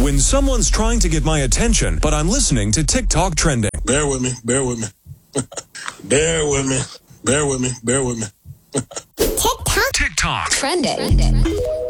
When someone's trying to get my attention, but I'm listening to TikTok trending. Bear with me. Bear with me. Bear with me. Bear with me. Bear with me. TikTok TikTok trending.